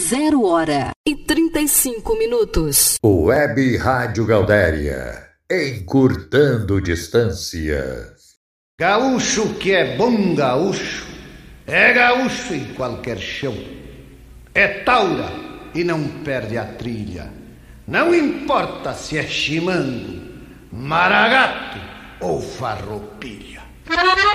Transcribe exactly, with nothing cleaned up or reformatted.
zero hora e trinta e cinco minutos. Web Rádio Gaudéria, encurtando distâncias. Gaúcho que é bom gaúcho, é gaúcho em qualquer chão. É taura e não perde a trilha. Não importa se é chimango, maragato ou farroupilha.